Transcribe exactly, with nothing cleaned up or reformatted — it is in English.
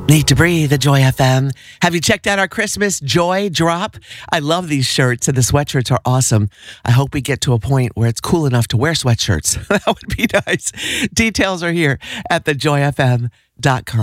Need to breathe, the Joy F M. Have you checked out our Christmas Joy drop? I love these shirts, and the sweatshirts are awesome. I hope we get to a point where it's cool enough to wear sweatshirts. That would be nice. Details are here at the joy f m dot com.